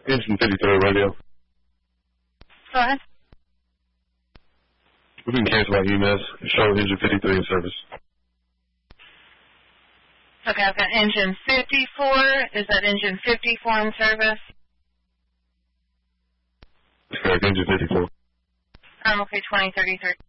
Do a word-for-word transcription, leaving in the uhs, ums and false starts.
Engine fifty-three radio. Go ahead. We can cancel our E M S and show engine fifty-three in service. Okay, I've got engine fifty-four. Is that engine fifty-four in service? That's correct, engine fifty-four. Um, okay, twenty thirty-three.